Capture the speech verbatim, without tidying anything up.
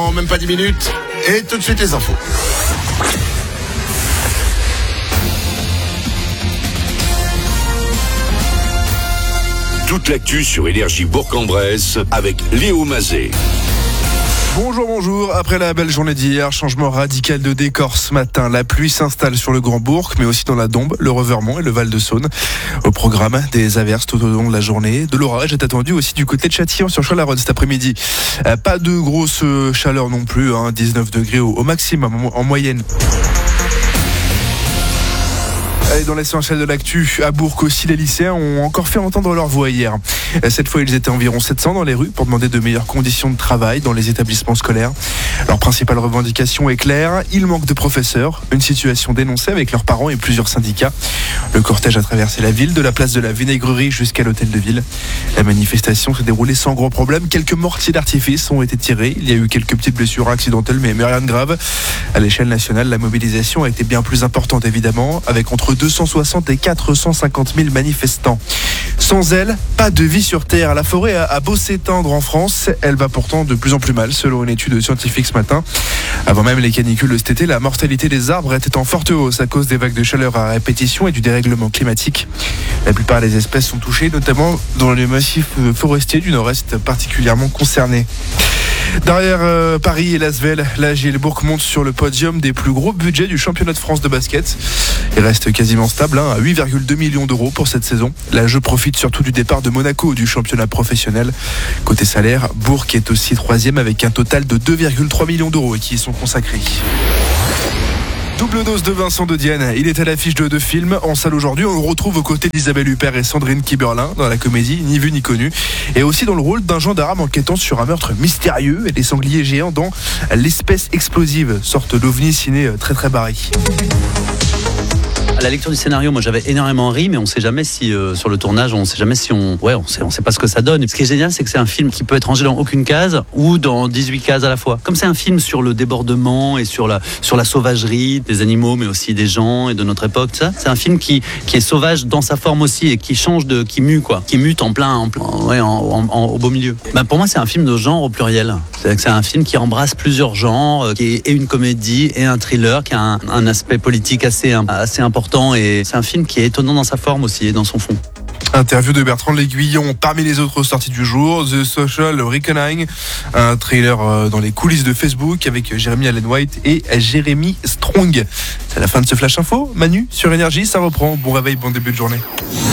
dans même pas dix minutes. Et tout de suite les infos. Toute l'actu sur Énergie Bourg-en-Bresse avec Léo Mazet. Bonjour, bonjour. Après la belle journée d'hier, changement radical de décor ce matin. La pluie s'installe sur le Grand Bourg, mais aussi dans la Dombes, le Revermont et le Val-de-Saône. Au programme, des averses tout au long de la journée. De l'orage est attendu aussi du côté de Châtillon sur Chalaronne cet après-midi. Pas de grosse chaleur non plus, hein, dix-neuf degrés au, au maximum en moyenne. Allez, dans l'essentiel de l'actu, à Bourg aussi, les lycéens ont encore fait entendre leur voix hier. Cette fois, ils étaient environ sept cents dans les rues pour demander de meilleures conditions de travail dans les établissements scolaires. Leur principale revendication est claire, il manque de professeurs, une situation dénoncée avec leurs parents et plusieurs syndicats. Le cortège a traversé la ville, de la place de la Vinaigrerie jusqu'à l'hôtel de ville. La manifestation s'est déroulée sans gros problème. Quelques mortiers d'artifice ont été tirés. Il y a eu quelques petites blessures accidentelles, mais rien de grave. À l'échelle nationale, la mobilisation a été bien plus importante, évidemment, avec entre deux cent soixante et quatre cent cinquante mille manifestants. Sans elle, pas de vie sur Terre. La forêt a beau s'étendre en France, elle va pourtant de plus en plus mal, selon une étude scientifique ce matin. Avant même les canicules de cet été, la mortalité des arbres était en forte hausse à cause des vagues de chaleur à répétition et du dérèglement climatique. La plupart des espèces sont touchées, notamment dans les massifs forestiers du Nord-Est particulièrement concernés. Derrière euh, Paris et l'Asvel, la Gielbourg monte sur le podium des plus gros budgets du championnat de France de basket. Il reste quasiment stable hein, à huit virgule deux millions d'euros pour cette saison. La Jeu profite surtout du départ de Monaco du championnat professionnel. Côté salaire, Bourg est aussi troisième avec un total de deux virgule trois millions d'euros qui y sont consacrés. Double dose de Vincent de Dienne. Il est à l'affiche de deux films en salle aujourd'hui. On le retrouve aux côtés d'Isabelle Huppert et Sandrine Kiberlin dans la comédie Ni vu ni connu. Et aussi dans le rôle d'un gendarme enquêtant sur un meurtre mystérieux et des sangliers géants dans L'espèce explosive, sorte d'ovni ciné très très barré. À la lecture du scénario, moi j'avais énormément ri, mais on sait jamais si euh, sur le tournage, on sait jamais si on, ouais, on sait, on sait pas ce que ça donne. Ce qui est génial, c'est que c'est un film qui peut être rangé dans aucune case ou dans dix-huit cases à la fois. Comme c'est un film sur le débordement et sur la sur la sauvagerie des animaux, mais aussi des gens et de notre époque, ça, c'est un film qui qui est sauvage dans sa forme aussi et qui change de, qui mue quoi, qui mute en plein, en, plein, ouais, en, en, en au beau milieu. Ben pour moi, c'est un film de genre au pluriel. C'est que c'est un film qui embrasse plusieurs genres, qui est et une comédie et un thriller, qui a un, un aspect politique assez assez important. Et c'est un film qui est étonnant dans sa forme aussi et dans son fond. Interview de Bertrand L'Aiguillon parmi les autres sorties du jour. The Social Reckoning, un trailer dans les coulisses de Facebook avec Jeremy Allen White et Jeremy Strong. C'est la fin de ce Flash Info. Manu, sur Énergie, ça reprend. Bon réveil, bon début de journée.